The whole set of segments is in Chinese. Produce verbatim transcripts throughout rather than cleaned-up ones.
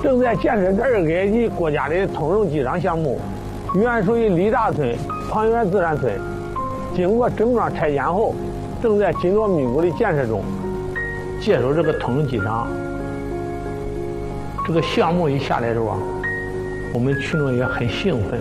正在建设第二个级国家的通用机场项目，原属于李大村庞园自然村，经过整装拆迁后，正在紧锣密鼓的建设中。接手这个通用机场，这个项目一下来之后啊，我们群众也很兴奋。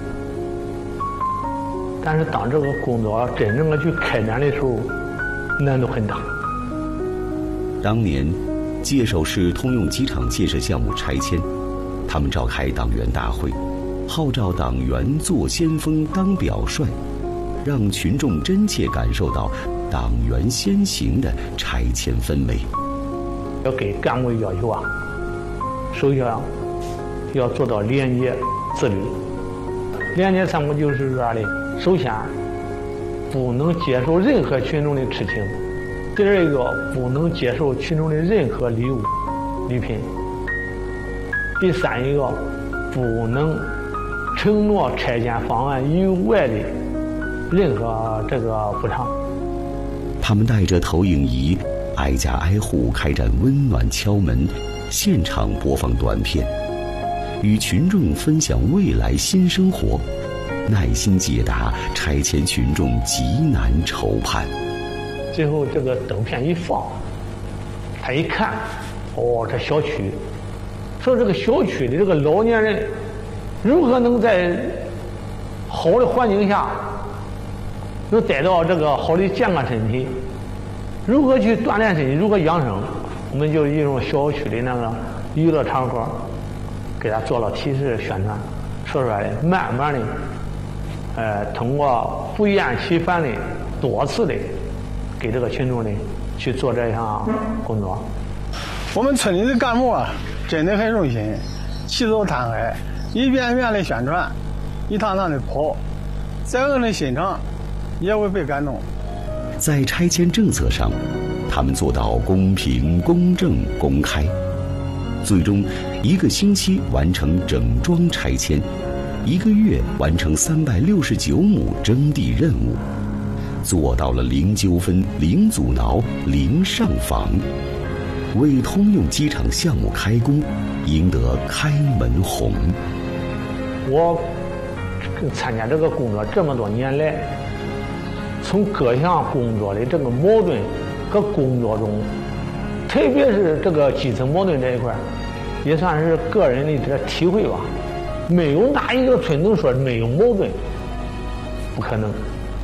但是当这个工作真正的去开展的时候，难度很大。 当年接手市通用机场建设项目拆迁，他们召开党员大会，号召党员做先锋当表率，让群众真切感受到党员先行的拆迁氛围。 要给干部要求啊，首先要做到廉洁自律。廉洁三步就是说的，首先不能接受任何群众的吃请，第二一个不能接受群众的任何礼物礼品，第三一个不能承诺拆迁方案以外的任何这个补偿。 他们带着投影仪，挨家挨户开展温暖敲门，现场播放短片，与群众分享未来新生活，耐心解答拆迁群众急难愁盼。 最后这个灯片一放，他一看，哦，这小区，说这个小区的这个老年人如何能在好的环境下能得到这个好的健康身体，如何去锻炼身体，如何养生，我们就用小区的那个娱乐场所给他做了提示宣传，说出来的，慢慢的呃通过不厌其烦的多次的给这个群众的去做这项工作。 我们村里的干部啊真的很用心，起早贪黑，一遍一遍的宣传，一趟趟的跑，这个的心肠也会被感动。 在拆迁政策上，他们做到公平、公正、公开，最终一个星期完成整桩拆迁，一个月完成三百六十九亩征地任务，做到了零纠纷、零阻挠、零上访，为通用机场项目开工赢得开门红。 我参加这个工作这么多年来，从各项工作的这个矛盾和工作中，特别是这个基层矛盾这一块，也算是个人的这个体会吧。没有哪一个村能说没有矛盾，不可能。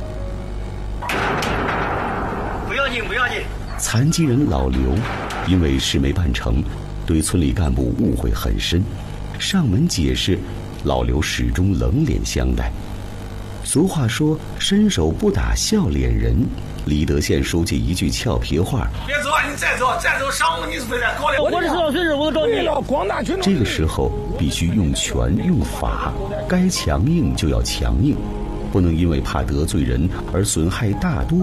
不要紧，不要紧。 残疾人老刘因为事没办成，对村里干部误会很深，上门解释，老刘始终冷脸相待。俗话说伸手不打笑脸人，李德宪书记一句俏皮话， 别走啊，你再走再走上午你是非得搞了。 我这到岁数我都找你了，广大群众。 这个时候必须用权用法，该强硬就要强硬，不能因为怕得罪人而损害大多